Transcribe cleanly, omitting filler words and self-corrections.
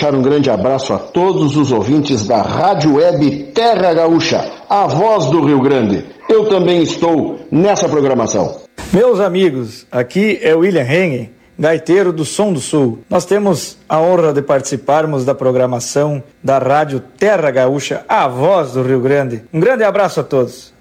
deixar um grande abraço a todos os ouvintes da Rádio Web Terra Gaúcha, a voz do Rio Grande. Eu também estou nessa programação. Meus amigos, aqui é William Hengen, gaiteiro do Som do Sul. Nós temos a honra de participarmos da programação da Rádio Terra Gaúcha, a voz do Rio Grande. Um grande abraço a todos.